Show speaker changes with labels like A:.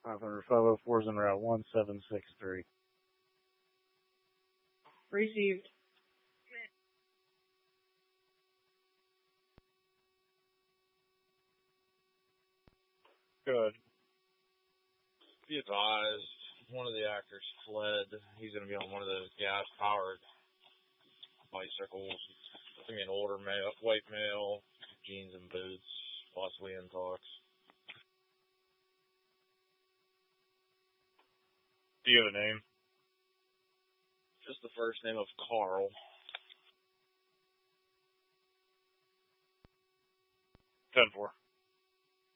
A: 504 is en route 1763.
B: Received.
C: Good. Be advised, one of the actors fled. He's going to be on one of those gas-powered bicycles. It's going to be an older male, white male, jeans and boots, possibly intox.
A: Do you have a name?
C: Just the first name of Carl.
A: 10-4.